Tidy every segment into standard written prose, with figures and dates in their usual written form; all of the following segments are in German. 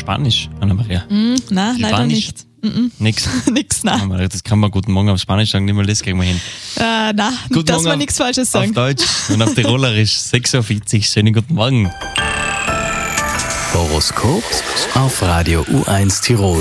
Spanisch, Anna-Maria? Nein, leider Spanisch? nicht. Nix. Nix, nein. Anna-Maria, das kann man guten Morgen auf Spanisch sagen, nicht mal das kriegen wir hin. Nein, Guten dass Morgen wir auf- nichts Falsches Auf sagen. Deutsch und auf Tirolerisch, 6.40 Uhr, schönen guten Morgen. Horoskop auf Radio U1 Tirol.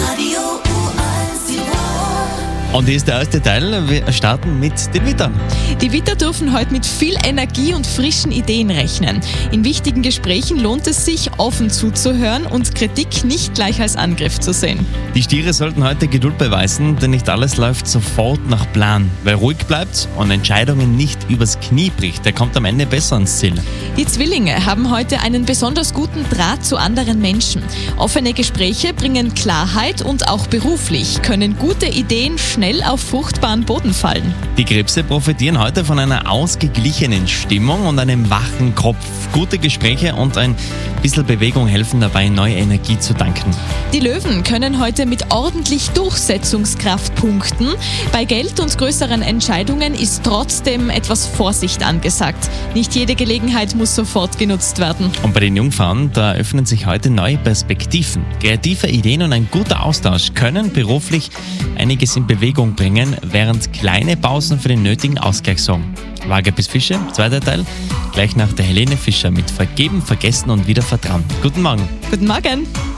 Und hier ist der erste Teil, wir starten mit den Wittern. Die Widder dürfen heute mit viel Energie und frischen Ideen rechnen. In wichtigen Gesprächen lohnt es sich, offen zuzuhören und Kritik nicht gleich als Angriff zu sehen. Die Stiere sollten heute Geduld beweisen, denn nicht alles läuft sofort nach Plan. Wer ruhig bleibt und Entscheidungen nicht übers Knie bricht, der kommt am Ende besser ans Ziel. Die Zwillinge haben heute einen besonders guten Draht zu anderen Menschen. Offene Gespräche bringen Klarheit und auch beruflich können gute Ideen schnell auf fruchtbaren Boden fallen. Die Krebse profitieren heute von einer ausgeglichenen Stimmung und einem wachen Kopf. Gute Gespräche und ein bisschen Bewegung helfen dabei, neue Energie zu tanken. Die Löwen können heute mit ordentlich Durchsetzungskraft punkten. Bei Geld und größeren Entscheidungen ist trotzdem etwas Vorsicht angesagt. Nicht jede Gelegenheit muss sofort genutzt werden. Und bei den Jungfrauen, da eröffnen sich heute neue Perspektiven. Kreative Ideen und ein guter Austausch können beruflich einiges in Bewegung bringen, während kleine Pausen für den nötigen Ausgleich sorgen. Waage bis Fische, zweiter Teil, gleich nach der Helene Fischer mit Vergeben, Vergessen und wieder Vertrauen. Guten Morgen. Guten Morgen.